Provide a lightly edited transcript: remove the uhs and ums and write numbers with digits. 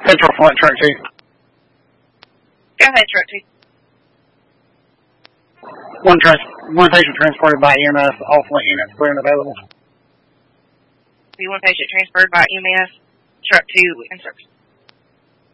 Central Flint, truck 2. Go ahead, truck 2. One patient transported by EMS, all Flint units clear and available. One patient transferred by EMS, truck 2 in service.